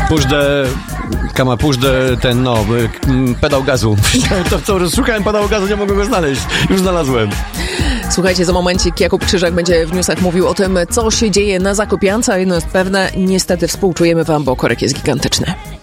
pedał gazu. To szukałem pedału gazu, nie mogłem go znaleźć. Już znalazłem. Słuchajcie, za momencik Jakub Krzyżak będzie w newsach mówił o tym, co się dzieje na Zakopiance, a jedno jest pewne, niestety współczujemy wam, bo korek jest gigantyczny.